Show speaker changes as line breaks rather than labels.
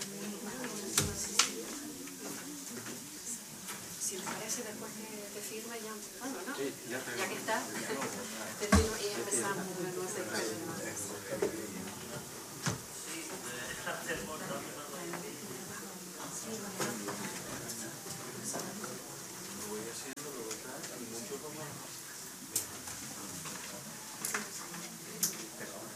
Si les parece, después te firma ya. Bueno, ¿no?
Sí, ya
que está.